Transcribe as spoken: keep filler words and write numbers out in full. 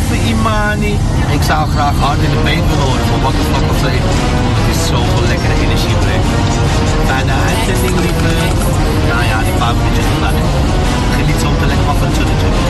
lieve Imani. Ik zou graag hard in de been willen horen van What the Fuck of Zee. Het is zoveel lekkere energie.